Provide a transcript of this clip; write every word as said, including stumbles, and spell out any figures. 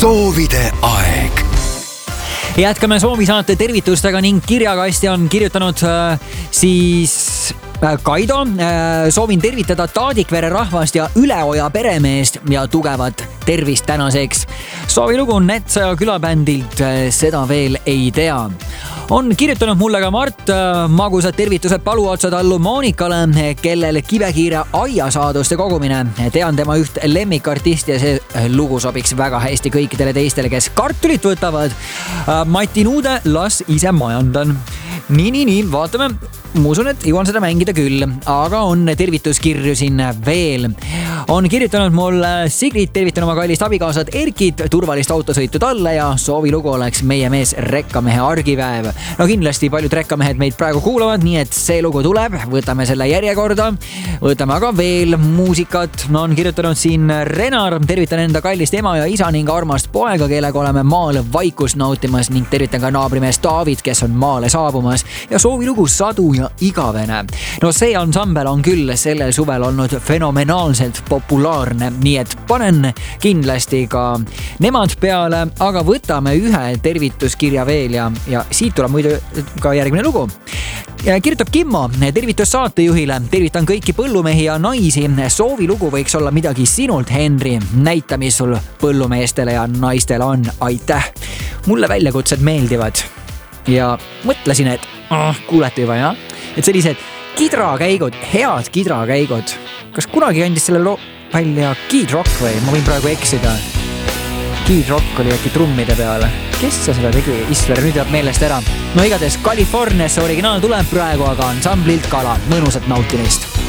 soovide aeg. Jätkame soovisaate tervitustega ning kirjakasti on kirjutanud äh, siis äh, Kaido. Äh, soovin tervitada Taadikvere rahvast ja Üleoja peremeest ja tugevat tervist tänaseks. Soovilugu Netsaja külabändilt äh, seda veel ei tea. On kirjutanud mulle ka Mart äh, magusad tervitused Paluotsa tallu Moonikale, kellel Kivekiire aiasaaduste kogumine. Tean tema üht lemmikartisti ja see lugu sobiks väga hästi kõikidele teistele, kes kartulit võtavad. Äh, Mati Nuude, las ise majandan. Nii, nii, nii, vaatame. Ma usun, et jõuan seda mängida küll, aga on tervituskirju siin veel. On kirjutanud mulle Sigrid, tervitan oma kallist abikaasad Erkit, turvalist autosõitu talle ja soovilugu oleks meie mees Rekkamehe argipäev. No kindlasti paljud rekkamehed meid praegu kuulavad, nii et see lugu tuleb, võtame selle järjekorda, võtame aga veel muusikat. No on kirjutanud siin Renar, tervitan enda kallist ema ja isa ning armast poega, kellega oleme maal vaikust nautimas ning tervitan ka naabrimees David, kes on maale saabumas ja soovilugu Sadu ja igavene. No see ansambel on küll sellel suvel olnud fenomenaalselt populaarne, nii et panen kindlasti ka nemad peale, aga võtame ühe tervituskirja veel ja, ja siit tuleb muidu ka järgmine lugu. Ja kirjutab Kimmo, tervitus saatejuhile, tervitan kõiki põllumehi ja naisi. Soovilugu võiks olla midagi sinult, Henri. Näita, mis sul põllumeestele ja naistele on. Aitäh! Mulle väljakutsed meeldivad. Ja mõtlesin, et oh, kuulete juba, jah? Et sellised kidrakäigud, head kidrakäigud. Kas kunagi andis selle loo välja Kid Rock või? Ma võin praegu eksida. Kid Rock oli äkki trummide peale. Kes see seda tegi? Isver, nüüd jääb meelest ära. No igatahes Californiasse originaal tuleb praegu, aga ansamblilt Kala. Mõnusat nautimist.